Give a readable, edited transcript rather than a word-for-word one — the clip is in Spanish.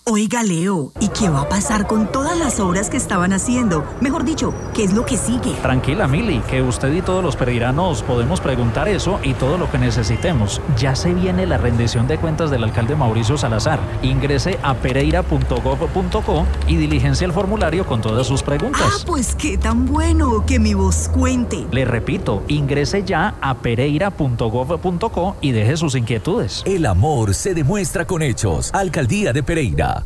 Oiga, Leo, ¿y qué va a pasar con todas las obras que estaban haciendo? Mejor dicho, ¿qué es lo que sigue? Tranquila, Mili, que usted y todos los pereiranos podemos preguntar eso y todo lo que necesitemos. Ya se viene la rendición de cuentas del alcalde Mauricio Salazar. Ingrese a pereira.gov.co y diligencia el formulario con todas sus preguntas. Ah, pues qué tan bueno que mi voz cuente. Le repito, ingrese ya a pereira.gov.co y deje sus inquietudes. El amor se demuestra con hechos. Alcaldía de Pereira.